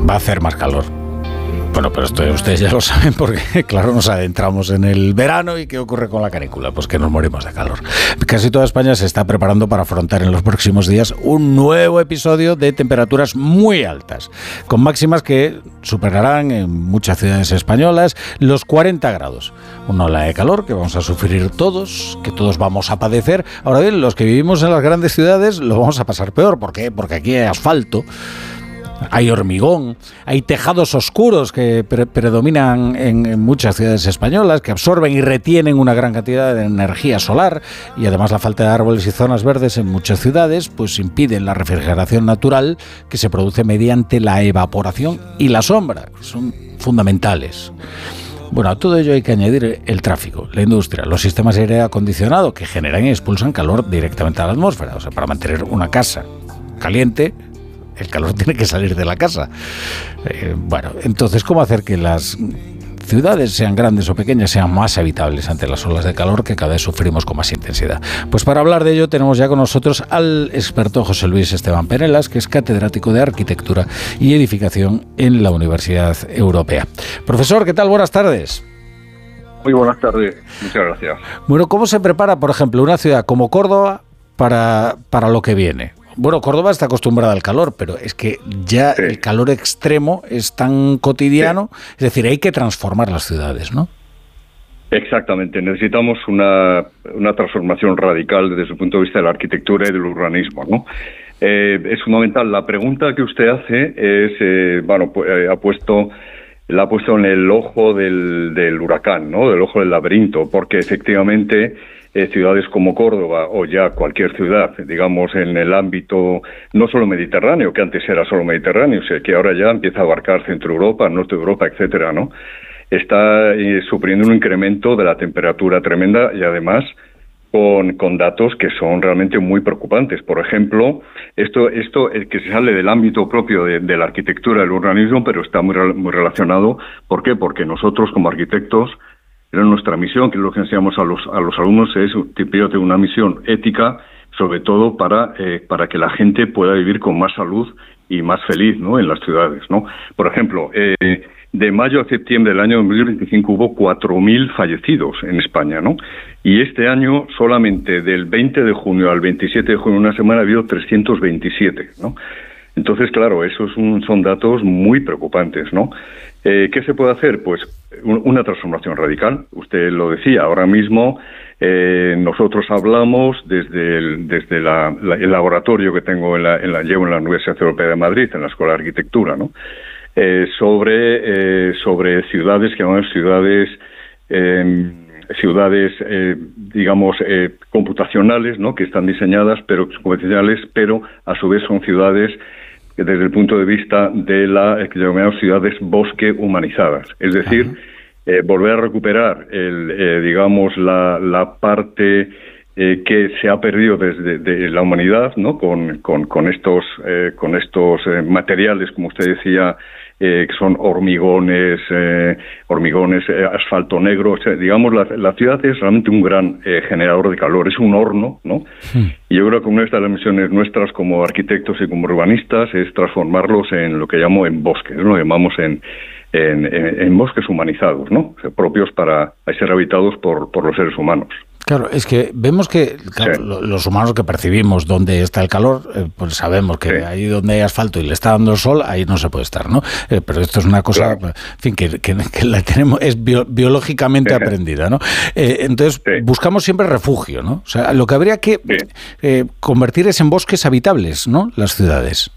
va a hacer más calor. Bueno, pero esto ustedes ya lo saben porque, claro, nos adentramos en el verano y ¿qué ocurre con la canícula? Pues que nos morimos de calor. Casi toda España se está preparando para afrontar en los próximos días un nuevo episodio de temperaturas muy altas, con máximas que superarán en muchas ciudades españolas los 40 grados. Una ola de calor que vamos a sufrir todos, que todos vamos a padecer. Ahora bien, los que vivimos en las grandes ciudades lo vamos a pasar peor. ¿Por qué? Porque aquí hay asfalto, hay hormigón, hay tejados oscuros que predominan en muchas ciudades españolas, que absorben y retienen una gran cantidad de energía solar, y además la falta de árboles y zonas verdes en muchas ciudades pues impiden la refrigeración natural que se produce mediante la evaporación y la sombra, que son fundamentales. Bueno, a todo ello hay que añadir el tráfico, la industria, los sistemas de aire acondicionado que generan y expulsan calor directamente a la atmósfera. O sea, para mantener una casa caliente, el calor tiene que salir de la casa. Bueno, entonces, ¿cómo hacer que las ciudades, sean grandes o pequeñas, sean más habitables ante las olas de calor que cada vez sufrimos con más intensidad? Pues para hablar de ello tenemos ya con nosotros al experto José Luis Esteban Penelas, que es catedrático de Arquitectura y Edificación en la Universidad Europea. Profesor, ¿qué tal? Buenas tardes. Muy buenas tardes, muchas gracias. Bueno, ¿cómo se prepara, por ejemplo, una ciudad como Córdoba para lo que viene? Bueno, Córdoba está acostumbrada al calor, pero es que ya sí, el calor extremo es tan cotidiano, sí. Es decir, hay que transformar las ciudades, ¿no? Exactamente, necesitamos una transformación radical desde el punto de vista de la arquitectura y del urbanismo, ¿no? Es fundamental. La pregunta que usted hace es, la ha puesto en el ojo del huracán, ¿no? Del ojo del laberinto, porque efectivamente ciudades como Córdoba o ya cualquier ciudad, digamos, en el ámbito no solo mediterráneo, que antes era solo mediterráneo, o sea, que ahora ya empieza a abarcar Centro Europa, Norte de Europa, etcétera, ¿no? Está sufriendo un incremento de la temperatura tremenda y además con datos que son realmente muy preocupantes. Por ejemplo, esto es que se sale del ámbito propio de la arquitectura, del urbanismo, pero está muy relacionado. ¿Por qué? Porque nosotros como arquitectos, nuestra misión, que es lo que enseñamos a los alumnos, es una misión ética, sobre todo para que la gente pueda vivir con más salud y más feliz, ¿no?, en las ciudades, ¿no? Por ejemplo, de mayo a septiembre del año 2025 hubo 4.000 fallecidos en España, ¿no? Y este año, solamente del 20 de junio al 27 de junio, una semana, ha habido 327, ¿no? Entonces, claro, esos son datos muy preocupantes, ¿no? ¿Qué se puede hacer? Pues una transformación radical. Usted lo decía, ahora mismo nosotros hablamos desde el laboratorio que tengo llevo en la Universidad Europea de Madrid, en la Escuela de Arquitectura, ¿no? Sobre ciudades que llamamos ciudades digamos computacionales, ¿no?, que están diseñadas pero convencionales, pero a su vez son ciudades que desde el punto de vista de que llamamos ciudades bosque humanizadas, es decir, volver a recuperar digamos la parte que se ha perdido desde la humanidad, ¿no?, con estos materiales, como usted decía, que son hormigones, asfalto negro. O sea, digamos, la ciudad es realmente un gran generador de calor, es un horno, ¿no? Sí. Y yo creo que una de las misiones nuestras como arquitectos y como urbanistas es transformarlos en lo que llamo en bosques, ¿no? Lo llamamos en bosques humanizados, ¿no? O sea, propios para ser habitados por los seres humanos. Claro, es que vemos que claro, sí, los humanos que percibimos dónde está el calor, pues sabemos que sí, ahí donde hay asfalto y le está dando el sol, ahí no se puede estar, ¿no? Pero esto es una cosa, claro, en fin, que la tenemos, es biológicamente aprendida, ¿no? Entonces, sí, buscamos siempre refugio, ¿no? O sea, lo que habría que convertir es en bosques habitables, ¿no?, las ciudades.